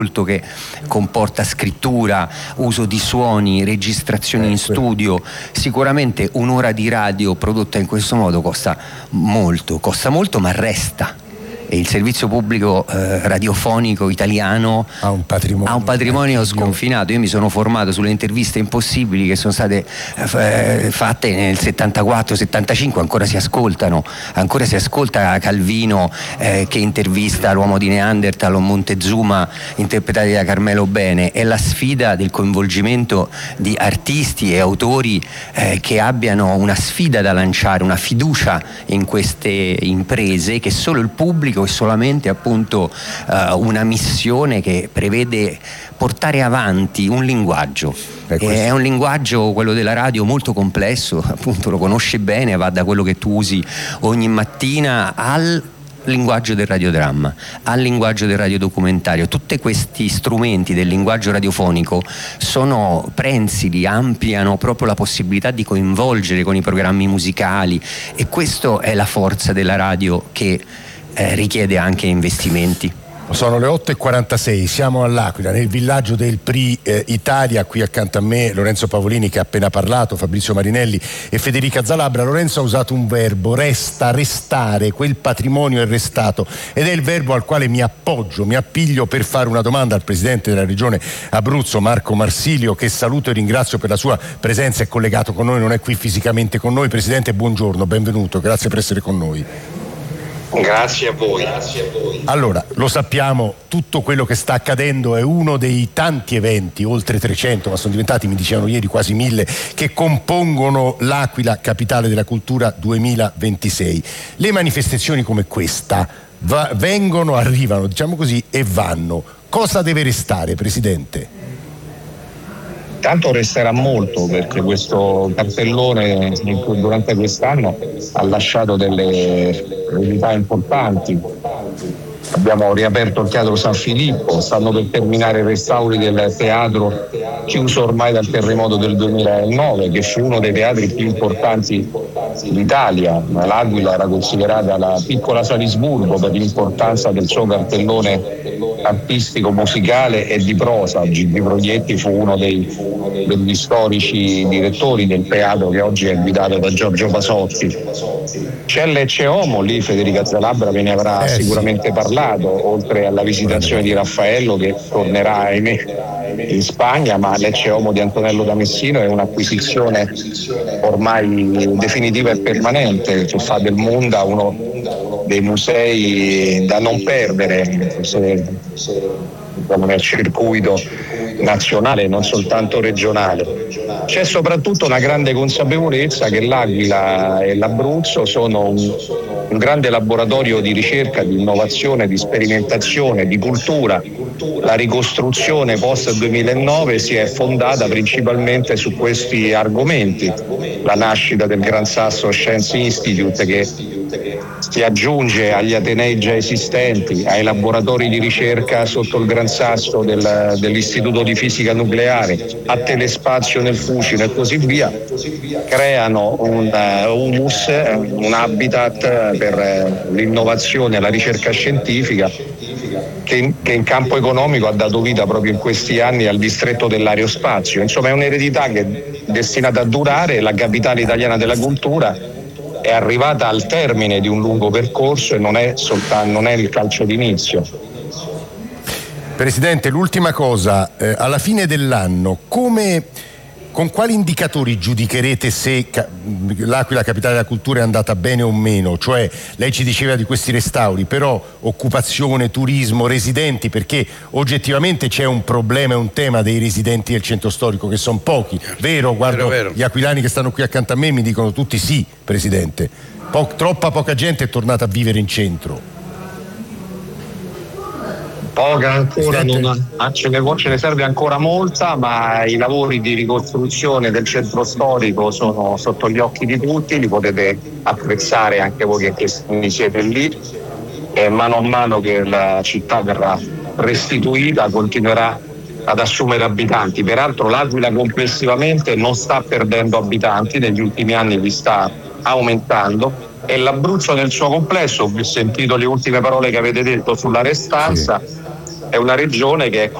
che comporta scrittura, uso di suoni, registrazioni in studio. Sicuramente un'ora di radio prodotta in questo modo costa molto, ma resta. E il servizio pubblico radiofonico italiano ha un patrimonio sconfinato. Io mi sono formato sulle interviste impossibili che sono state fatte nel 74-75, ancora si ascolta Calvino che intervista l'uomo di Neanderthal o Montezuma interpretati da Carmelo Bene. È la sfida del coinvolgimento di artisti e autori che abbiano una sfida da lanciare, una fiducia in queste imprese, che solo il pubblico è solamente appunto una missione che prevede portare avanti un linguaggio. È un linguaggio, quello della radio, molto complesso, appunto lo conosce bene, va da quello che tu usi ogni mattina al linguaggio del radiodramma, al linguaggio del radiodocumentario. Tutti questi strumenti del linguaggio radiofonico sono prensili, ampliano proprio la possibilità di coinvolgere con i programmi musicali, e questo è la forza della radio, che richiede anche investimenti. Sono le 8:46, siamo all'Aquila, nel villaggio del PRI Italia. Qui accanto a me Lorenzo Pavolini, che ha appena parlato, Fabrizio Marinelli e Federica Zalabra. Lorenzo ha usato un verbo: restare, quel patrimonio è restato, ed è il verbo al quale mi appiglio per fare una domanda al presidente della regione Abruzzo, Marco Marsilio, che saluto e ringrazio per la sua presenza. È collegato con noi, non è qui fisicamente con noi. Presidente, buongiorno, benvenuto, grazie per essere con noi. Grazie a voi. Allora, lo sappiamo, tutto quello che sta accadendo è uno dei tanti eventi, oltre 300, ma sono diventati, mi dicevano ieri, quasi 1000, che compongono l'Aquila, capitale della cultura 2026. Le manifestazioni come questa arrivano, diciamo così, e vanno. Cosa deve restare, Presidente? Tanto resterà molto, perché questo cartellone durante quest'anno ha lasciato delle novità importanti. Abbiamo riaperto il Teatro San Filippo, stanno per terminare i restauri del teatro chiuso ormai dal terremoto del 2009, che fu uno dei teatri più importanti d'Italia. L'Aquila era considerata la piccola Salisburgo per l'importanza del suo cartellone artistico, musicale e di prosa. Gigi Proietti fu uno degli storici direttori del teatro, che oggi è guidato da Giorgio Pasotti. C'è Lecce Homo, lì Federica Zalabra ve ne avrà sicuramente parlato, oltre alla visitazione di Raffaello, che tornerà, ahimè, in Spagna, ma Lecce Homo di Antonello da Messino è un'acquisizione ormai definitiva e permanente, che fa del Munda uno dei musei da non perdere nel circuito nazionale, non soltanto regionale. C'è soprattutto una grande consapevolezza che l'Aquila e l'Abruzzo sono un grande laboratorio di ricerca, di innovazione, di sperimentazione, di cultura. La ricostruzione post 2009 si è fondata principalmente su questi argomenti: la nascita del Gran Sasso Science Institute, che si aggiunge agli atenei già esistenti, ai laboratori di ricerca sotto il Gran Sasso dell'Istituto di Fisica Nucleare, a Telespazio nel Fucino e così via, creano un humus, un habitat per l'innovazione e la ricerca scientifica, che in campo economico ha dato vita proprio in questi anni al distretto dell'aerospazio. Insomma, è un'eredità che è destinata a durare. La capitale italiana della cultura è arrivata al termine di un lungo percorso e non è il calcio d'inizio. Presidente, l'ultima cosa, alla fine dell'anno con quali indicatori giudicherete se l'Aquila, capitale della cultura, è andata bene o meno? Cioè, lei ci diceva di questi restauri, però occupazione, turismo, residenti, perché oggettivamente c'è un problema e un tema dei residenti del centro storico, che sono pochi. Vero? Guardo vero. Gli aquilani che stanno qui accanto a me mi dicono tutti sì, Presidente. Troppa poca gente è tornata a vivere in centro. Poca ancora, ce ne serve ancora molta, ma i lavori di ricostruzione del centro storico sono sotto gli occhi di tutti, li potete apprezzare anche voi che siete lì, e mano a mano che la città verrà restituita continuerà ad assumere abitanti. Peraltro l'Aquila complessivamente non sta perdendo abitanti, negli ultimi anni li sta aumentando, e l'Abruzzo nel suo complesso, ho sentito le ultime parole che avete detto sulla restanza, è una regione che è